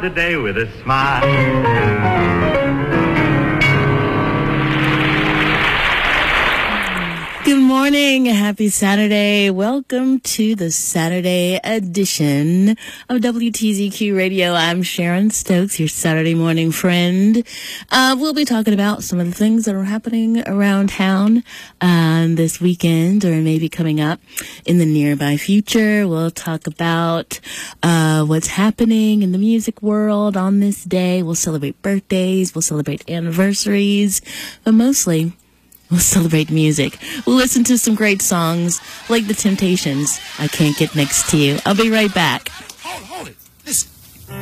the day with a smile. Good morning. Happy Saturday. Welcome to the Saturday edition of WTZQ Radio. I'm Sharon Stokes, your Saturday morning friend. We'll be talking about some of the things that are happening around town this weekend or maybe coming up in the nearby future. We'll talk about what's happening in the music world on this day. We'll celebrate birthdays. We'll celebrate anniversaries. But mostly, we'll celebrate music. We'll listen to some great songs like The Temptations, I Can't Get Next to You. I'll be right back.